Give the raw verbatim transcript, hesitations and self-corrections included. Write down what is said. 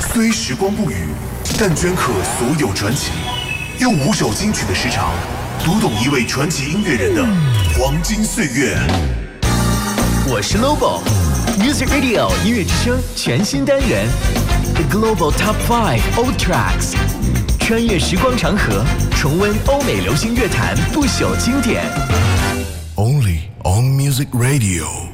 虽时光不语，但镌刻所有传奇。用五首金曲的时长，读懂一位传奇音乐人的黄金岁月。 我是 Lobo，Music Radio 音乐之声全新单元 The Global Top Five Old Tracks， 穿越时光长河，重温欧美流行乐坛不朽经典。 Only on Music Radio。